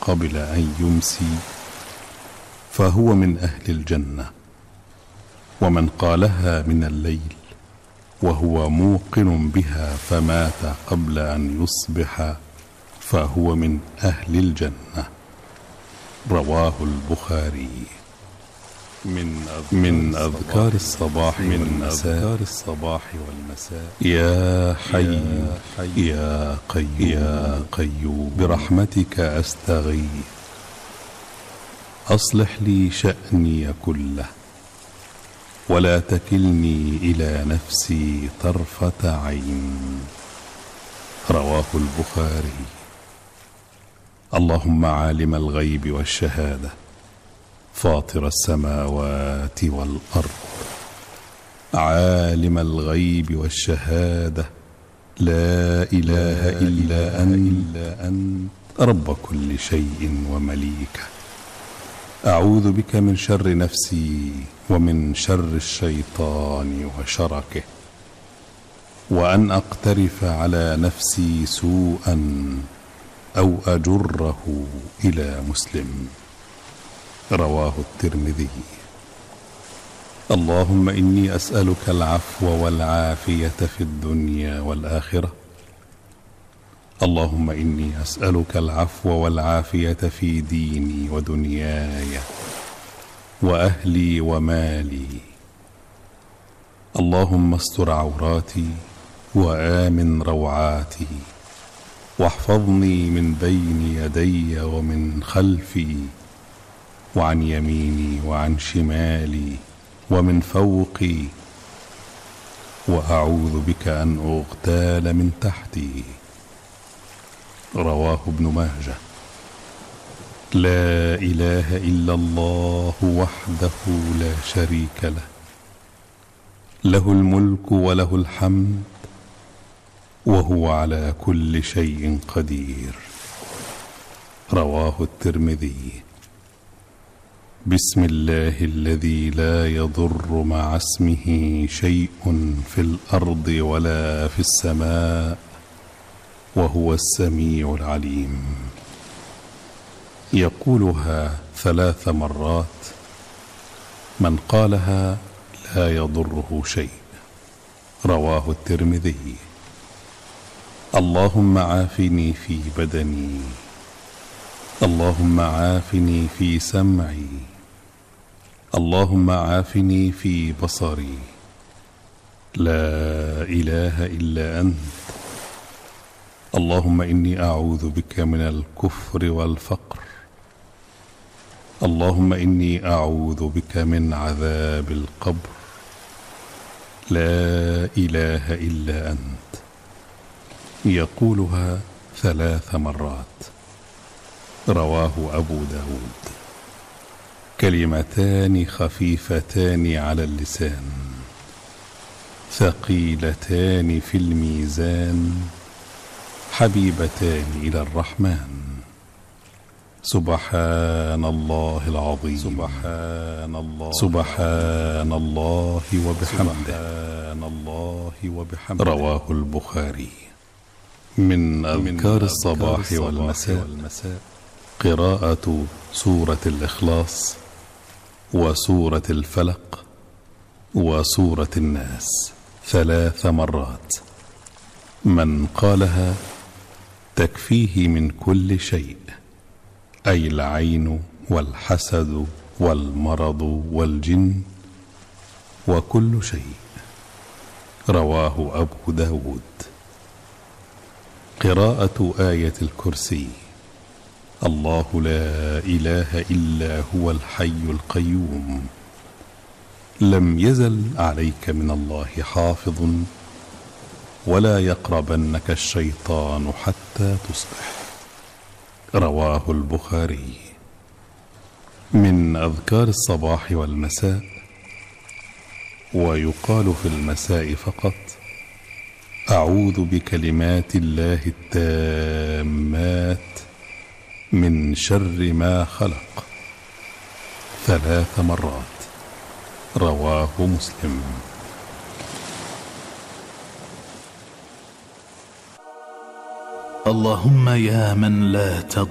قبل أن يمسي فهو من أهل الجنة، ومن قالها من الليل وهو موقن بها فمات قبل أن يصبح فهو من أهل الجنة. رواه البخاري. من أذكار الصباح والمساء يا حي يا قيوم برحمتك أستغيث، أصلح لي شأني كله ولا تكلني إلى نفسي طرفة عين. رواه البخاري. اللهم عالم الغيب والشهادة فاطر السماوات والأرض، عالم الغيب والشهادة لا إله إلا أنت رب كل شيء ومليكه، أعوذ بك من شر نفسي ومن شر الشيطان وشركه، وأن أقترف على نفسي سوءا أو أجره إلى مسلم. رواه الترمذي. اللهم إني أسألك العفو والعافية في الدنيا والآخرة. اللهم إني أسألك العفو والعافية في ديني ودنياي وأهلي ومالي. اللهم استر عوراتي وآمن روعاتي، واحفظني من بين يدي ومن خلفي وعن يميني وعن شمالي ومن فوقي، وأعوذ بك أن أغتال من تحتي. رواه ابن ماجه. لا إله إلا الله وحده لا شريك له، له الملك وله الحمد وهو على كل شيء قدير. رواه الترمذي. بسم الله الذي لا يضر مع اسمه شيء في الأرض ولا في السماء وهو السميع العليم. يقولها 3 مرات، من قالها لا يضره شيء. رواه الترمذي. اللهم عافني في بدني، اللهم عافني في سمعي، اللهم عافني في بصري، لا إله إلا أنت. اللهم إني أعوذ بك من الكفر والفقر، اللهم إني أعوذ بك من عذاب القبر، لا إله إلا أنت. يقولها 3 مرات. رواه أبو داود. كلمتان خفيفتان على اللسان، ثقيلتان في الميزان، حبيبتان إلى الرحمن. سبحان الله العظيم، سبحان الله وبحمده. رواه البخاري. من أذكار الصباح والمساء قراءة سورة الإخلاص وسورة الفلق وسورة الناس 3 مرات. من قالها تكفيه من كل شيء، أي العين والحسد والمرض والجن وكل شيء. رواه أبو داود. قراءة آية الكرسي. الله لا إله إلا هو الحي القيوم، لم يزل عليك من الله حافظ، ولا يقربنك الشيطان حتى تصبح. رواه البخاري. من أذكار الصباح والمساء، ويقال في المساء فقط: أعوذ بكلمات الله التامات من شر ما خلق 3 مرات. رواه مسلم. اللهم يا من لا تضل